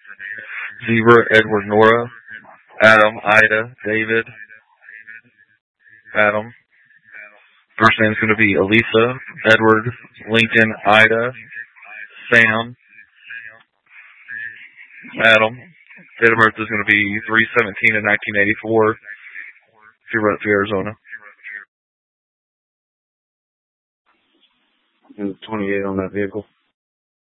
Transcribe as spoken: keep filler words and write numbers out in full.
Zebra, Edward, Nora. Adam, Ida, David, Adam. First name's going to be Elisa, Edward, Lincoln, Ida, Sam, Adam. Date of birth is going to be three seventeen of nineteen eighty-four. Zero to Arizona. And twenty-eight on that vehicle.